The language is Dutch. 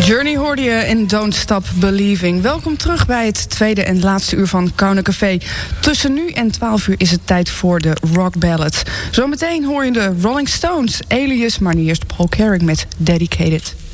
Journey hoorde je in Don't Stop Believing. Welkom terug bij het tweede en laatste uur van Country Café. Tussen nu en 12 uur is het tijd voor de Rock Ballad. Zometeen hoor je de Rolling Stones, Alias, maar nu eerst Paul Carrack met Dedicated.